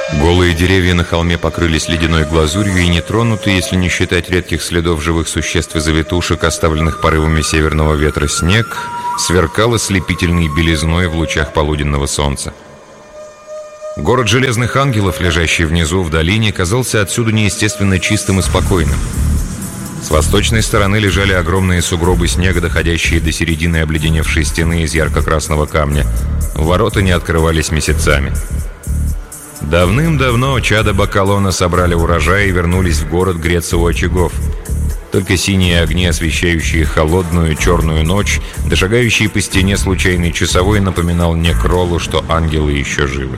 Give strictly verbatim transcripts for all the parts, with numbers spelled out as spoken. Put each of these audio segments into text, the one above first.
Голые деревья на холме покрылись ледяной глазурью и не тронуты, если не считать редких следов живых существ и завитушек, оставленных порывами северного ветра. Снег сверкал ослепительной белизной в лучах полуденного солнца. Город Железных Ангелов, лежащий внизу в долине, казался отсюда неестественно чистым и спокойным. С восточной стороны лежали огромные сугробы снега, доходящие до середины обледеневшей стены из ярко-красного камня. Ворота не открывались месяцами. Давным-давно чада Бакалона собрали урожай и вернулись в город греться у очагов. Только синие огни, освещающие холодную черную ночь, да шагающий по стене случайный часовой, напоминал Некролу, что ангелы еще живы.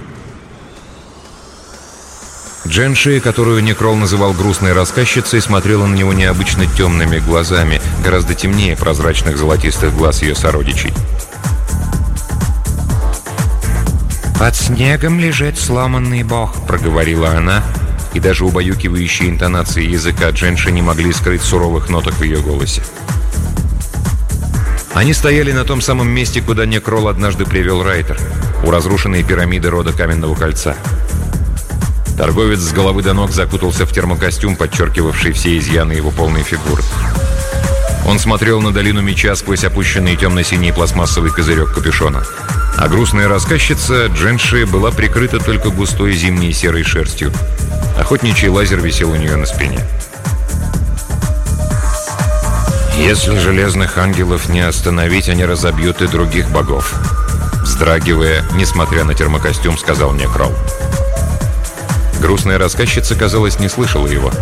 Дженши, которую Некрол называл грустной рассказчицей, смотрела на него необычно темными глазами, гораздо темнее прозрачных золотистых глаз ее сородичей. «Под снегом лежит сломанный бог», — проговорила она, и даже убаюкивающие интонации языка Дженши не могли скрыть суровых ноток в ее голосе. Они стояли на том самом месте, куда Некрол однажды привел Райтер, у разрушенной пирамиды рода Каменного Кольца. Торговец с головы до ног закутался в термокостюм, подчеркивавший все изъяны его полной фигуры. Он смотрел на долину меча сквозь опущенный темно-синий пластмассовый козырек капюшона. А грустная рассказчица Дженши была прикрыта только густой зимней серой шерстью. Охотничий лазер висел у нее на спине. «Если Железных Ангелов не остановить, они разобьют и других богов», — вздрагивая, несмотря на термокостюм, сказал Некрол. Грустная рассказчица, казалось, не слышала его.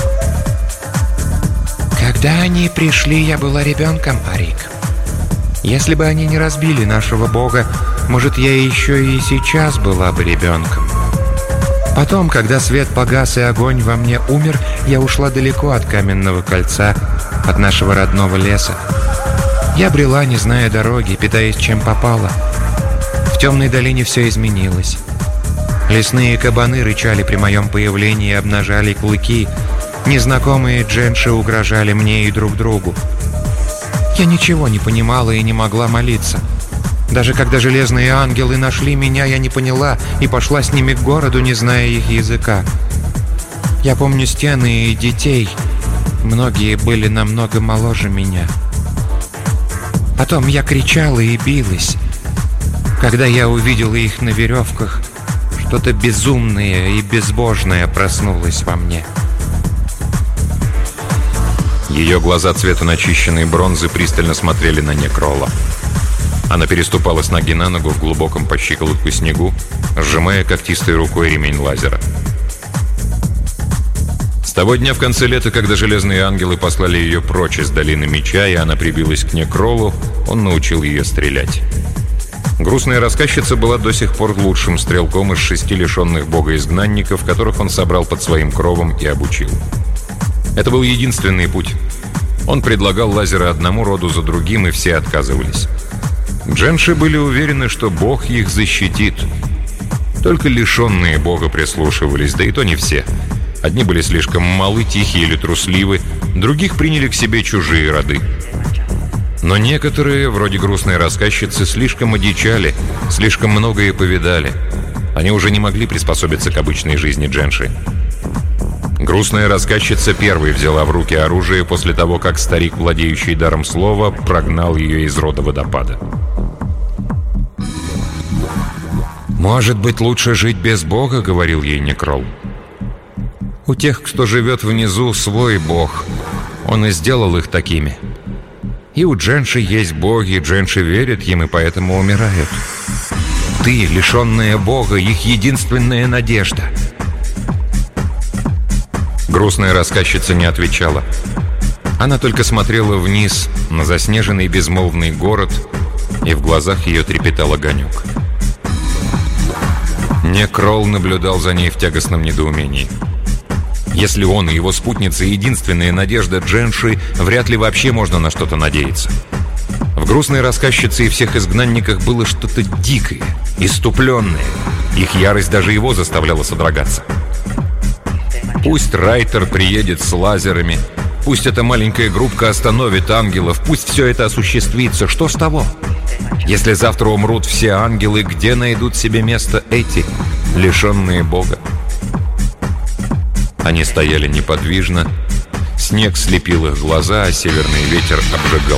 «Когда они пришли, я была ребенком, Арик. Если бы они не разбили нашего бога, может, я еще и сейчас была бы ребенком. Потом, когда свет погас и огонь во мне умер, я ушла далеко от Каменного Кольца, от нашего родного леса. Я брела, не зная дороги, питаясь чем попало. В темной долине все изменилось. Лесные кабаны рычали при моем появлении и обнажали клыки. Незнакомые дженши угрожали мне и друг другу. Я ничего не понимала и не могла молиться. Даже когда железные ангелы нашли меня, я не поняла и пошла с ними к городу, не зная их языка. Я помню стены и детей. Многие были намного моложе меня. Потом я кричала и билась. Когда я увидела их на веревках, что-то безумное и безбожное проснулось во мне. Ее глаза цвета начищенной бронзы пристально смотрели на Некрола. Она переступала с ноги на ногу в глубоком по щиколотку снегу, сжимая когтистой рукой ремень лазера. С того дня в конце лета, когда Железные Ангелы послали ее прочь из Долины Меча, и она прибилась к Некролу, он научил ее стрелять. Грустная рассказчица была до сих пор лучшим стрелком из шести лишенных бога изгнанников, которых он собрал под своим кровом и обучил. Это был единственный путь. Он предлагал лазеры одному роду за другим, и все отказывались. Дженши были уверены, что бог их защитит. Только лишенные бога прислушивались, да и то не все. Одни были слишком малы, тихие или трусливы, других приняли к себе чужие роды. Но некоторые, вроде грустной рассказчицы, слишком одичали, слишком многое повидали. Они уже не могли приспособиться к обычной жизни Дженши. Грустная рассказчица первой взяла в руки оружие после того, как старик, владеющий даром слова, прогнал ее из рода водопада. «Может быть, лучше жить без бога», — говорил ей Некрол. «У тех, кто живет внизу, свой бог. Он и сделал их такими. И у Дженши есть боги, Дженши верят им и поэтому умирают. Ты, лишенная бога, их единственная надежда». Грустная рассказчица не отвечала. Она только смотрела вниз на заснеженный безмолвный город, и в глазах ее трепетал огонек. Некрол наблюдал за ней в тягостном недоумении. Если он и его спутница единственная надежда Дженши, вряд ли вообще можно на что-то надеяться. В грустной рассказчице и всех изгнанниках было что-то дикое, исступленное. Их ярость даже его заставляла содрогаться. Пусть Райтер приедет с лазерами, пусть эта маленькая группка остановит ангелов, пусть все это осуществится. Что с того? Если завтра умрут все ангелы, где найдут себе место эти, лишенные Бога? Они стояли неподвижно. Снег слепил их глаза, а северный ветер обжигал